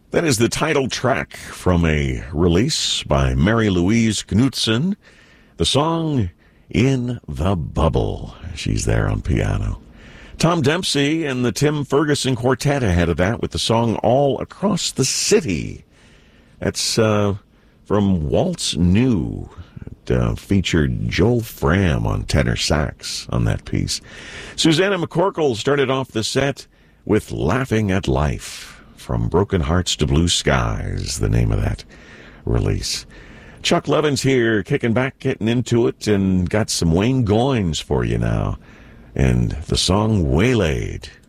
That is the title track from a release by Mary Louise Knudsen. The song, In the Bubble. She's there on piano. Tom Dempsey and the Tim Ferguson Quartet ahead of that with the song All Across the City. That's from Waltz New. It featured Joel Fram on tenor sax on that piece. Susanna McCorkle started off the set with Laughing at Life. From Broken Hearts to Blue Skies, the name of that release. Chuck Levin's here, kicking back, getting into it, and got some Wayne Goines for you now. And the song Waylaid.